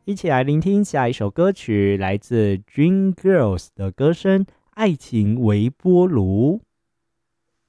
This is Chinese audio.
一起来聆听下一首歌曲，来自 Dream Girls 的歌声《爱情微波炉》。